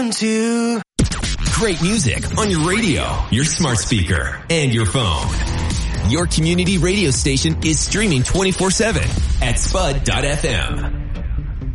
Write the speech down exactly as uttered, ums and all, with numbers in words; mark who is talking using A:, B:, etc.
A: Two.
B: Great music on your radio, your smart speaker, and your phone. Your community radio station is streaming twenty-four seven at spud dot f m.